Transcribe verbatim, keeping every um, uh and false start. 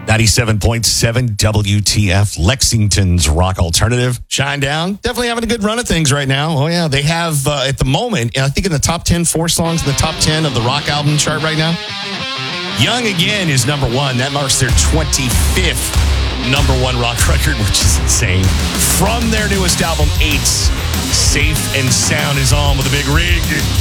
ninety-seven point seven W T F, Lexington's rock alternative. Shinedown, definitely having a good run of things right now. Oh, yeah. They have, uh, at the moment, I think in the top ten, four songs in the top ten of the rock album chart right now. Young Again is number one. That marks their twenty-fifth number one rock record, which is insane. From their newest album, Eights, Safe and Sound is on with a big rig.